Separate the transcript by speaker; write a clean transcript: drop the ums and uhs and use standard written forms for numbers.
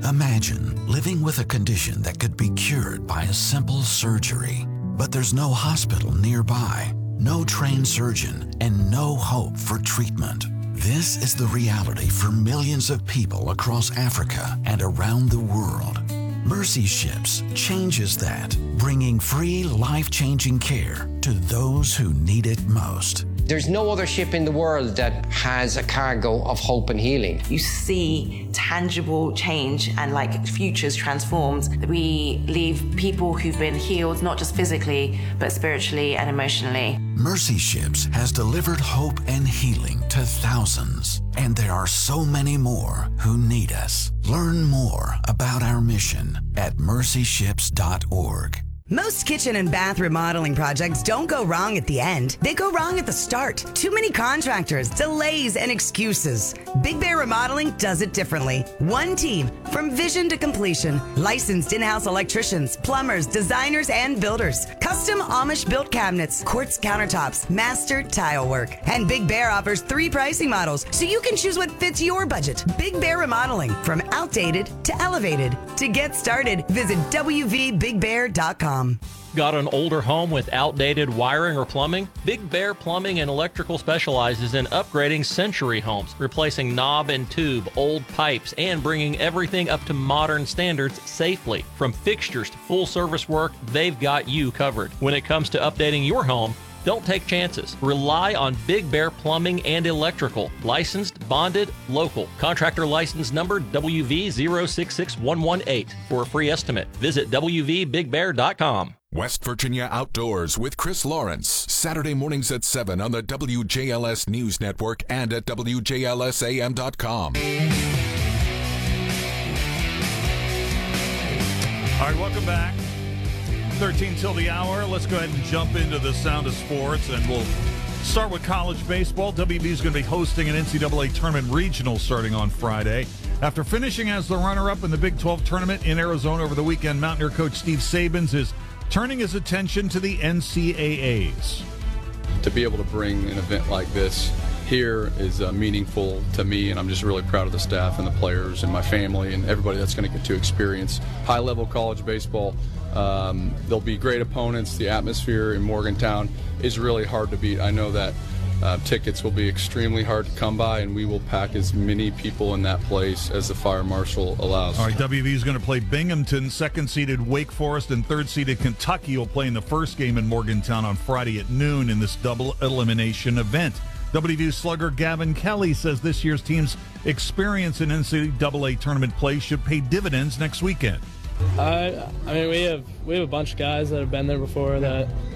Speaker 1: Imagine living with a condition that could be cured by a simple surgery, but there's no hospital nearby, no trained surgeon, and no hope for treatment. This is the reality for millions of people across Africa and around the world. Mercy Ships changes that, bringing free, life-changing care to those who need it most.
Speaker 2: There's no other ship in the world that has a cargo of hope and healing.
Speaker 3: You see tangible change and futures transformed. We leave people who've been healed, not just physically, but spiritually and emotionally.
Speaker 1: Mercy Ships has delivered hope and healing to thousands, and there are so many more who need us. Learn more about our mission at mercyships.org.
Speaker 4: Most kitchen and bath remodeling projects don't go wrong at the end. They go wrong at the start. Too many contractors, delays, and excuses. Big Bear Remodeling does it differently. One team from vision to completion. Licensed in-house electricians, plumbers, designers, and builders. Custom Amish-built cabinets, quartz countertops, master tile work. And Big Bear offers 3 pricing models, so you can choose what fits your budget. Big Bear Remodeling, from outdated to elevated. To get started, visit wvbigbear.com.
Speaker 5: Got an older home with outdated wiring or plumbing? Big Bear Plumbing and Electrical specializes in upgrading century homes, replacing knob and tube, old pipes, and bringing everything up to modern standards safely. From fixtures to full service work, they've got you covered. When it comes to updating your home, don't take chances. Rely on Big Bear Plumbing and Electrical. Licensed, bonded, local. Contractor license number WV066118. For a free estimate, visit WVBigBear.com.
Speaker 6: West Virginia Outdoors with Chris Lawrence. Saturday mornings at 7 on the WJLS News Network and at WJLSAM.com.
Speaker 7: All right, welcome back. 13 till the hour. Let's go ahead and jump into the sound of sports, and we'll start with college baseball. WV is going to be hosting an NCAA tournament regional starting on Friday. After finishing as the runner-up in the Big 12 tournament in Arizona over the weekend, Mountaineer coach Steve Sabins is turning his attention to the NCAAs.
Speaker 8: To be able to bring an event like this here is meaningful to me, and I'm just really proud of the staff and the players and my family and everybody that's going to get to experience high-level college baseball. There'll be great opponents. The atmosphere in Morgantown is really hard to beat. I know that tickets will be extremely hard to come by, and we will pack as many people in that place as the fire marshal allows.
Speaker 7: All right, WV is going to play Binghamton. Second-seeded Wake Forest and third-seeded Kentucky will play in the first game in Morgantown on Friday at noon in this double elimination event. WVU slugger Gavin Kelly says this year's team's experience in NCAA tournament play should pay dividends next weekend.
Speaker 9: I mean, we have a bunch of guys that have been there before that